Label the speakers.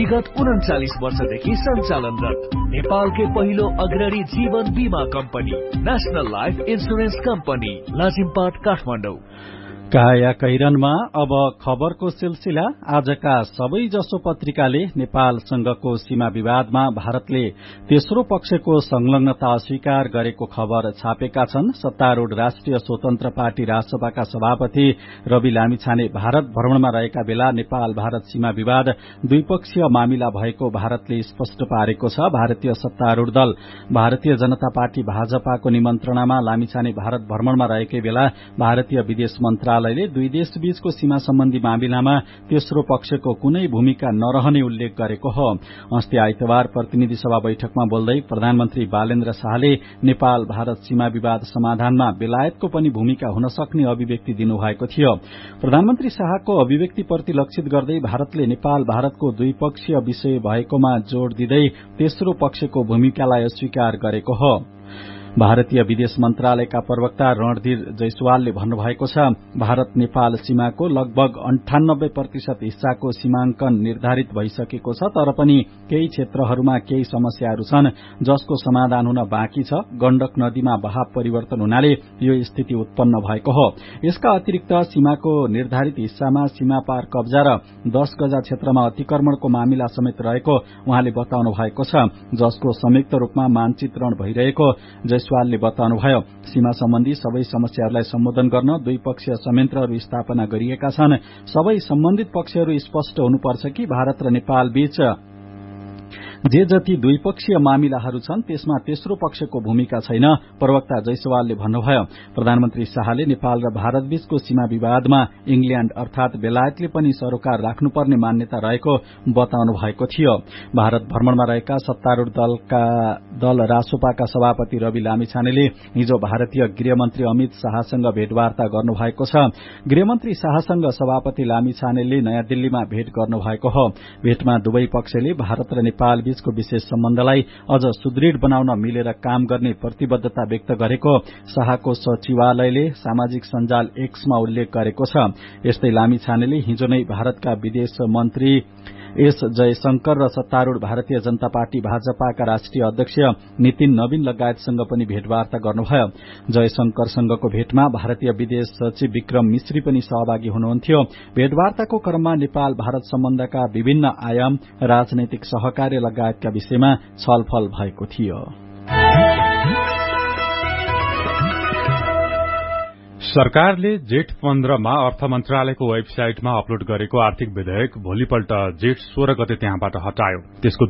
Speaker 1: विगत 39 वर्षदेखि सञ्चालनरत नेपालकै पहिलो अग्रणी जीवन बीमा company national life insurance company Lazimpat Kathmandu.
Speaker 2: काया कैरनमा अब खबरको सिलसिला। आजका सबै जसो पत्रिकाले नेपालसँगको सीमा विवादमा भारतले तेस्रो पक्षको संलग्नता अस्वीकार गरेको खबर छापेका छन्। सत्तारूढ़ राष्ट्रिय स्वतन्त्र पार्टी राजसभाका सभापति रवि लामिछाने भारत भ्रमणमा रहेका बेला नेपाल भारत सीमा विवाद द्विपक्षीय मामिला भएको भारतले स्पष्ट पारेको छ। भारतीय सत्तारूढ़ दल भारतीय जनता पार्टी भाजपाको निमन्त्रणामा लामिछाने भारत भ्रमणमा रहेकै बेला भारतीय विदेश मन्त्रालयले दुई देशबीचको सीमा सम्बन्धी मामिलामा तेस्रो पक्षको कुनै भूमिका नरहने उल्लेख गरेको हो। अस्ति आइतबार प्रतिनिधि सभा बैठकमा बोल्दै प्रधानमन्त्री बालेन्द्र शाहले नेपाल भारत सीमा विवाद समाधानमा बेलायतको पनि भूमिका हुन सक्ने अभिव्यक्ति दिनुभएको थियो। प्रधानमन्त्री शाहको अभिव्यक्तिप्रति लक्षित गर्दै भारतले नेपाल भारतको द्विपक्षीय विषय भएकोमा जोड़ दिँदै तेस्रो पक्षको भूमिकालाई अस्वीकार गरेको हो। भारतीय विदेश मन्त्रालयका प्रवक्ता रणधीर जयसवालले भन्नुभएको छ, भारत नेपाल सीमाको लगभग 98% हिस्साको सीमाङ्कन निर्धारित भइसकेको छ, तर पनि केही क्षेत्रहरूमा केही समस्याहरू छन् जसको समाधान हुन बाँकी छ। गण्डक नदीमा बहाव परिवर्तन हुनाले यो स्थिति उत्पन्न भएको हो। यसका अतिरिक्त सीमाको निर्धारित हिस्सामा सीमा पार कब्जा र 10 गजा क्षेत्रमा अतिक्रमणको मामिला समेत रहेको उहाँले बताउनु भएको छ, जसको संयुक्त रूपमा मानचित्रण भइरहेको जयसवालले बताउनुभयो। सीमा सम्बन्धी सबै समस्याहरूलाई सम्बोधन गर्न द्विपक्षीय संयन्त्रहरू स्थापना गरिएका छन्। सबै सम्बन्धित पक्षहरू स्पष्ट हुनुपर्छ कि भारत र नेपाल बीच जे जति द्विपक्षीय मामिलाहरू छन् त्यसमा तेस्रो पक्षको भूमिका छैन, प्रवक्ता जयसवालले भन्नुभयो। प्रधानमन्त्री शाहले नेपाल र भारत बीचको सीमा विवादमा इंग्ल्याण्ड अर्थात बेलायतले पनि सरोकार राख्नुपर्ने मान्यता रहेको बताउनु भएको थियो। भारत भ्रमणमा रहेका सत्तारूढ़ दल रासोपाका सभापति रवि लामिछानेले हिजो भारतीय गृहमन्त्री अमित शाहसँग भेटवार्ता गर्नुभएको छ। गृहमन्त्री शाहसँग सभापति लामिछानेले नयाँ दिल्लीमा भेट गर्नुभएको हो। भेटमा दुवै पक्षले भारत र नेपाल बीचको विशेष सम्बन्धलाई अझ सुदृढ़ बनाउन मिलेर काम गर्ने प्रतिबद्धता व्यक्त गरेको शाहको सचिवालयले सामाजिक सञ्जाल एक्समा उल्लेख गरेको छ। यस्तै लामिछानेले हिजो नै भारतका विदेश मन्त्री एस जयशंकर र सत्तारूढ़ भारतीय जनता पार्टी भाजपाका राष्ट्रिय अध्यक्ष नितिन नवीन लगायतसँग पनि भेटवार्ता गर्नुभयो। जयशंकरसँगको भेटमा भारतीय विदेश सचिव विक्रम मिश्री पनि सहभागी हुनुहुन्थ्यो। भेटवार्ताको क्रममा नेपाल भारत सम्बन्धका विभिन्न आयाम, राजनैतिक सहकार्य लगायतका विषयमा छलफल भएको थियो।
Speaker 3: सरकारले जेठ 15 मा अर्थ मन्त्रालयको वेबसाइटमा अपलोड गरेको आर्थिक विधेयक भोलिपल्ट जेठ 16 गते त्यहाँबाट हटायो। त्यसको